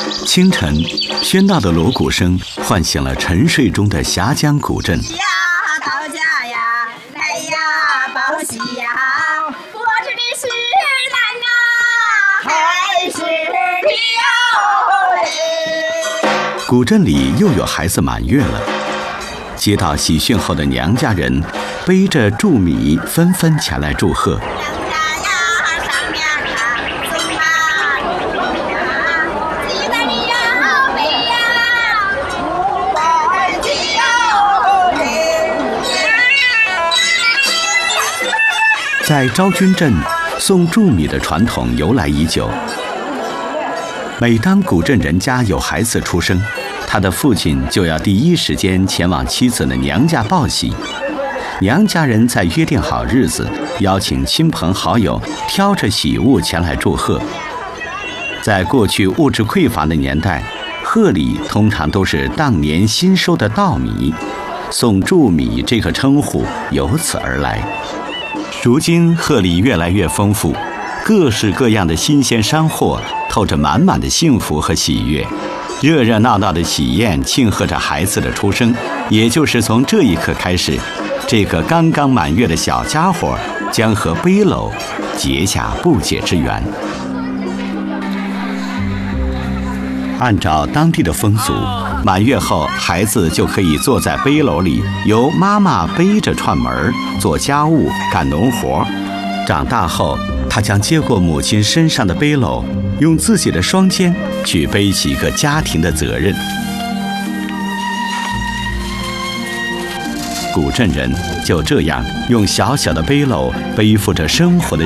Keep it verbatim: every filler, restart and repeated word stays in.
清晨，喧闹的锣鼓声唤醒了沉睡中的峡江古镇。 呀，到家呀，来呀，报喜呀！我这里是男啊，还是女？ 古镇里又有孩子满月了。接到喜讯后的娘家人，背着祝米，纷纷前来祝贺。在昭君镇，送祝米的传统由来已久。每当古镇人家有孩子出生，他的父亲就要第一时间前往妻子的娘家报喜。娘家人在约定好日子，邀请亲朋好友，挑着喜物前来祝贺。在过去物质匮乏的年代，贺礼通常都是当年新收的稻米，送祝米这个称呼由此而来。如今贺礼越来越丰富，各式各样的新鲜山货透着满满的幸福和喜悦，热热闹闹的喜宴庆贺着孩子的出生。也就是从这一刻开始，这个刚刚满月的小家伙将和背篓结下不解之缘。按照当地的风俗，满月后孩子就可以坐在背篓里，由妈妈背着串门做家务干农活。长大后，他将接过母亲身上的背篓，用自己的双肩去背起一个家庭的责任。古镇人就这样用小小的背篓背负着生活的